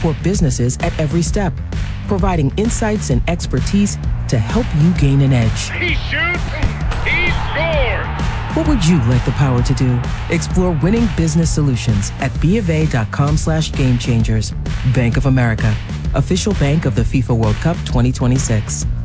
support businesses at every step, providing insights and expertise to help you gain an edge. He shoots, he scores! What would you like the power to do? Explore winning business solutions at BofA.com/gamechangers. Bank of America, official bank of the FIFA World Cup 2026.